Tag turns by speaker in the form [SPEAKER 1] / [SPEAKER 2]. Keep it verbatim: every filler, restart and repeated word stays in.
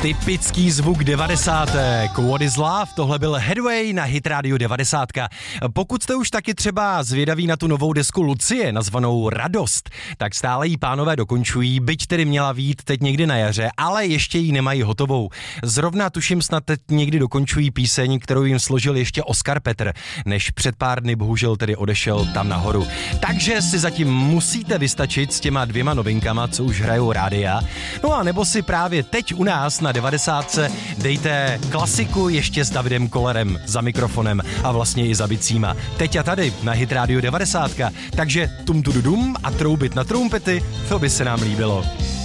[SPEAKER 1] Typický zvuk devadesátek. What is love? Tohle byl Headway na Hit Radio devadesát. Pokud jste už taky třeba zvědaví na tu novou desku Lucie, nazvanou Radost, tak stále jí pánové dokončují, byť tedy měla vyjít teď někdy na jaře, ale ještě ji nemají hotovou. Zrovna tuším snad teď někdy dokončují píseň, kterou jim složil ještě Oskar Petr, než před pár dny bohužel tedy odešel tam nahoru. Takže si zatím musíte vystačit s těma dvěma novinkama, co už hrajou rádia. No a nebo si právě teď u nás na devadesátce dejte klasiku ještě s Davidem Kollerem za mikrofonem a vlastně i za bicíma. Teď a tady na Hit Radio devadesát. Takže tum tu dum a troubit na trumpety, to by se nám líbilo.